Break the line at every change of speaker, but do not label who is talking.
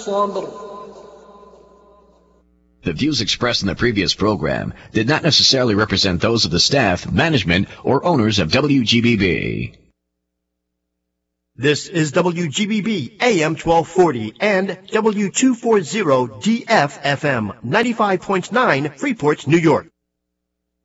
slumber.
The views expressed in the previous program did not necessarily represent those of the staff, management, or owners of WGBB.
This is WGBB AM 1240 and W240 DF FM 95.9 Freeport, New York.